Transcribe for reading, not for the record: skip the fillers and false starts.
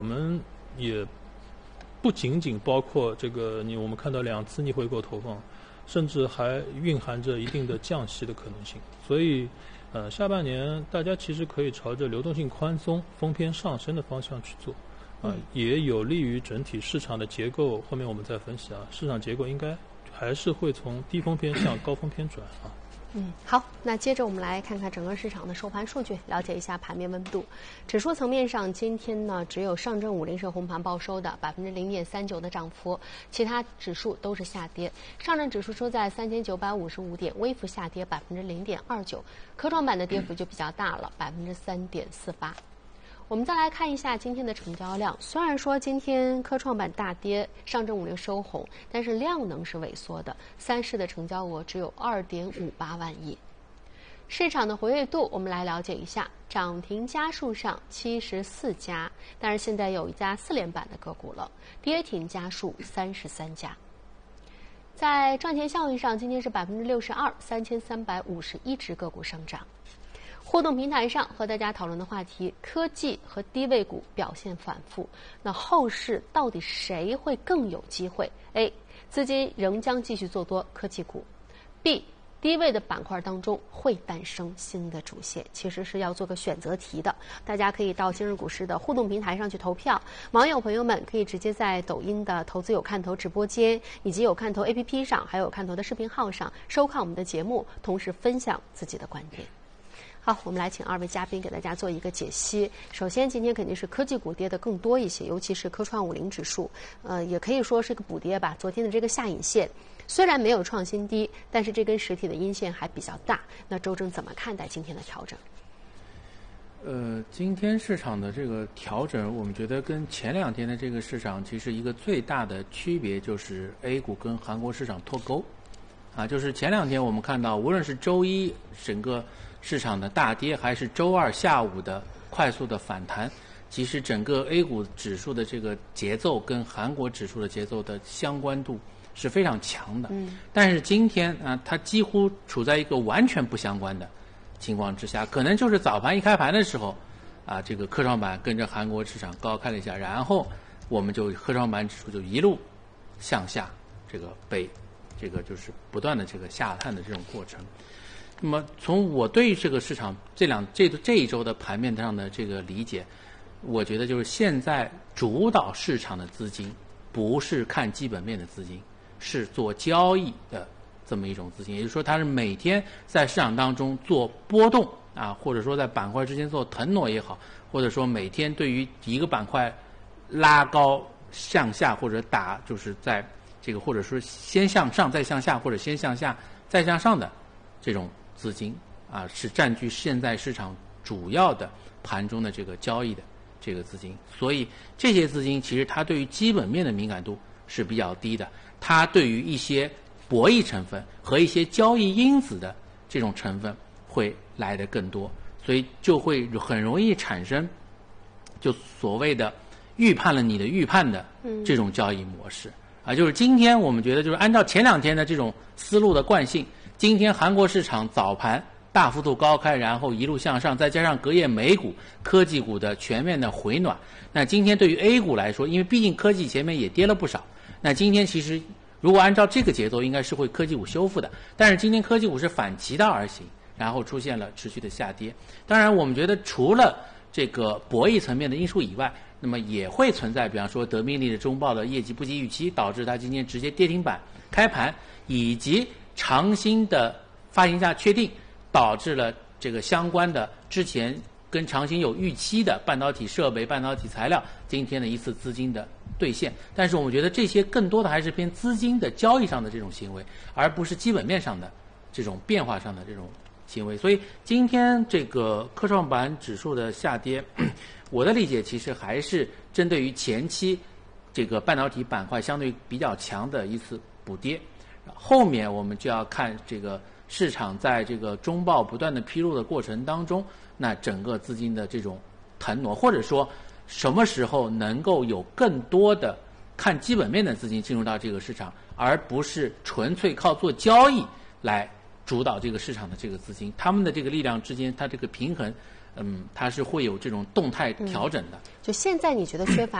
我们也不仅仅包括这个我们看到2次逆回购投放，甚至还蕴含着一定的降息的可能性。所以，下半年大家其实可以朝着流动性宽松、风偏上升的方向去做，也有利于整体市场的结构。后面我们再分析市场结构应该还是会从低风偏向高风偏转好，那接着我们来看看整个市场的收盘数据，了解一下盘面温度。指数层面上，今天呢只有上证50是红盘报收的0.39%的涨幅，其他指数都是下跌。上证指数收在3955点，微幅下跌0.29%，科创板的跌幅就比较大了3.48%。我们再来看一下今天的成交量，虽然说今天科创板大跌，上证50收红，但是量能是萎缩的，三市的成交额只有2.58万亿。市场的活跃度我们来了解一下，涨停家数上74家，但是现在有一家4连板的个股了，跌停家数33家。在赚钱效应上，今天是62%，3351只个股上涨。互动平台上和大家讨论的话题，科技和低位股表现反复，那后市到底谁会更有机会？ A. 资金仍将继续做多科技股。 B. 低位的板块当中会诞生新的主线，其实是要做个选择题的，大家可以到今日股市的互动平台上去投票。网友朋友们可以直接在抖音的投资有看头直播间，以及有看头 APP 上，还有看头的视频号上收看我们的节目，同时分享自己的观点。好，我们来请2位嘉宾给大家做一个解析。首先，今天肯定是科技股跌得更多一些，尤其是科创50指数，也可以说是个补跌吧。昨天的这个下影线虽然没有创新低，但是这根实体的阴线还比较大。那周正怎么看待今天的调整？ 今天市场的这个调整，我们觉得跟前2天的这个市场其实一个最大的区别就是 A 股跟韩国市场脱钩，就是前2天我们看到，无论是周一整个市场的大跌，还是周二下午的快速的反弹，其实整个 A 股指数的这个节奏跟韩国指数的节奏的相关度是非常强的。但是今天它几乎处在一个完全不相关的情况之下，可能就是早盘一开盘的时候这个科创板跟着韩国市场高开了一下，然后我们就科创板指数就一路向下这个被这个就是不断的这个下探的这种过程。那么从我对这个市场这一周的盘面上的这个理解，我觉得就是现在主导市场的资金不是看基本面的资金，是做交易的这么一种资金，也就是说它是每天在市场当中做波动或者说在板块之间做腾挪也好，或者说每天对于一个板块拉高向下或者打，就是在这个或者说先向上再向下，或者先向下再向上的这种资金是占据现在市场主要的盘中的这个交易的这个资金。所以这些资金其实它对于基本面的敏感度是比较低的，它对于一些博弈成分和一些交易因子的这种成分会来得更多，所以就会很容易产生就所谓的预判了你的预判的这种交易模式就是今天我们觉得就是按照前2天的这种思路的惯性，今天韩国市场早盘大幅度高开，然后一路向上，再加上隔夜美股科技股的全面的回暖，那今天对于 A 股来说，因为毕竟科技前面也跌了不少，那今天其实如果按照这个节奏，应该是会科技股修复的，但是今天科技股是反其道而行，然后出现了持续的下跌。当然我们觉得除了这个博弈层面的因素以外，那么也会存在比方说德命力的中报的业绩不及预期，导致它今天直接跌停板开盘，以及长鑫的发行价确定，导致了这个相关的之前跟长鑫有预期的半导体设备、半导体材料今天的一次资金的兑现。但是我们觉得这些更多的还是偏资金的交易上的这种行为，而不是基本面上的这种变化上的这种行为。所以今天这个科创板指数的下跌，我的理解其实还是针对于前期这个半导体板块相对比较强的一次补跌，后面我们就要看这个市场在这个中报不断的披露的过程当中，那整个资金的这种腾挪，或者说什么时候能够有更多的看基本面的资金进入到这个市场，而不是纯粹靠做交易来主导这个市场的这个资金，他们的这个力量之间，它这个平衡它是会有这种动态调整的。 就现在你觉得缺乏